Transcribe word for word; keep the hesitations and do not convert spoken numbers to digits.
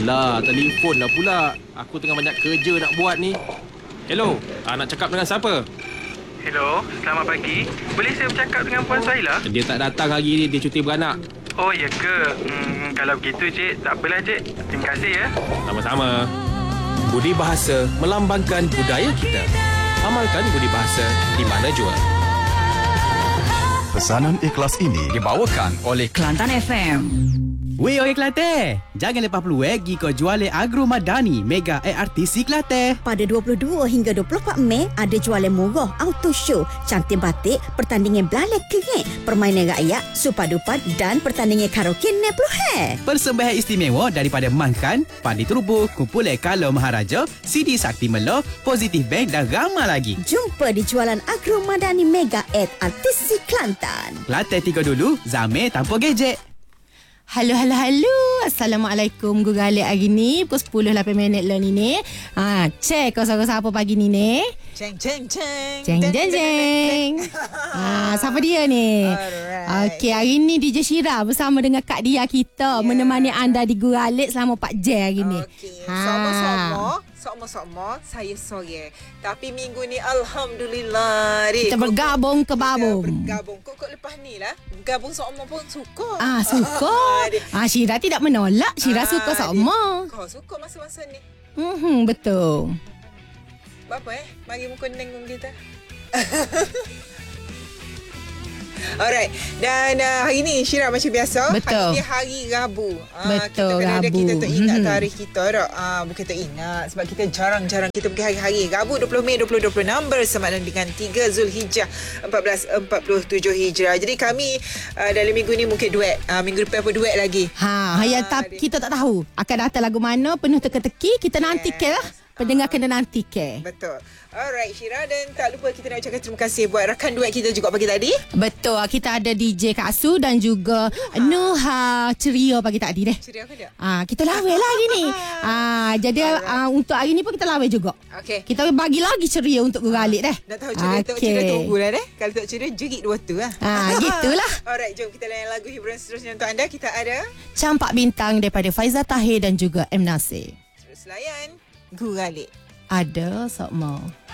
Alah, telefon dah pula. Aku tengah banyak kerja nak buat ni. Hello, ah, nak cakap dengan siapa? Hello, selamat pagi. Boleh saya bercakap dengan Puan Saila? Dia tak datang hari ni, dia cuti beranak. Oh, ya ke? Hmm, kalau begitu, Cik, tak apalah, Cik. Terima kasih, ya. Sama-sama. Budi bahasa melambangkan budaya kita. Amalkan budi bahasa di mana jua. Pesanan ikhlas ini dibawakan oleh Kelantan F M. Weh orang Kelantan, jangan lepas peluang pergi kau jualan Agro Madani Mega A R T C Kelantan. Pada dua puluh dua hingga dua puluh empat Mei ada jualan murah auto show, cantik batik, pertandingan belalai kengek, permainan rakyat, supadupat dan pertandingan karaoke enam puluh he. Persembahan istimewa daripada Mangkan, Pandi Terubu, Kumpulan Kalau Maharaja, C D Sakti Melo, Positif Bank dan ramai lagi. Jumpa di jualan Agro Madani Mega A R T C Kelantan. Kelantan tiga dulu, Zamir tanpa gadget. Halo, halo, halo. Assalamualaikum. Guru Alik hari ni pukul sepuluh lapan minit lah ni ni. Ha, cek kau siapa pagi ni ni. Ceng, ceng, ceng. Ceng, ceng, ceng. Ha, siapa dia ni? Alright. Okey, hari ni D J Syira bersama dengan Kak Dia kita yeah. menemani anda di Guru Alik selama empat jam hari ni. Okey, sama-sama. Sama-sama saya sore. Tapi minggu ni alhamdulillah dik. Kita bergabung ke babung. Bergabung. Kok-kok lepas ni lah. Bergabung sama pun suka. Ah, suka. Ah, Syira tidak menolak. Syira ah, suka sama. Kau suka masa-masa ni. Hmm, betul. Apa eh? Mari muka nenggung kita. Alright. Dan uh, hari ni Syira macam biasa. Betul. Hari ni hari Rabu. Uh, Betul, kita Rabu. Kita tak ingat hmm. tarikh kita tak? Uh, bukan tak ingat. Sebab kita jarang-jarang kita pergi hari-hari. Rabu dua puluh Mei dua ribu dua puluh enam bersama dengan tiga Zulhijjah empat belas empat puluh tujuh Hijrah. Jadi kami uh, dalam minggu ni mungkin duet. Uh, minggu depan pun duet lagi. Ha, uh, tak, kita tak tahu akan datang lagu mana, penuh teka-teki. Kita nanti yes. ke lah. Pendengar kena nanti ke. Betul. Alright Syira, dan tak lupa kita nak ucapkan terima kasih buat rakan duet kita juga pagi tadi. Betul. Kita ada D J Kak Su dan juga Nuha. Ceria pagi tadi deh. Ceria ke dia? Ah, kita lawa lah hari ni. Ah, jadi ah, untuk hari ni pun kita lawa juga. Okey. Kita bagi lagi ceria untuk Guru Alik deh. Nak tahu ceria, okay. Ceria tunggulah deh. Kalau tak ceria jerit dua tu lah. Ah, gitulah. Alright, jom kita layan lagu hiburan seterusnya untuk anda. Kita ada Campak Bintang daripada Faizal Tahir dan juga M Nasir. Terus layan Guru Alik. Ada Sokmo.